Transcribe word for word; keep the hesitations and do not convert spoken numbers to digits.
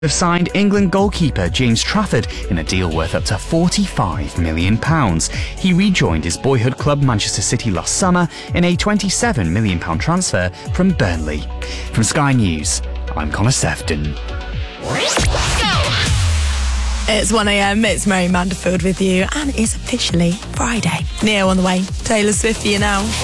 have signed England goalkeeper James Trafford in a deal worth up to forty-five million pounds. He rejoined his boyhood club Manchester City last summer in a twenty-seven million pounds transfer from Burnley. From Sky News, I'm Connor Sefton. It's one a.m, it's Mary Manderfield with you, and it's officially Friday. Neo on the way, Taylor Swift for you now.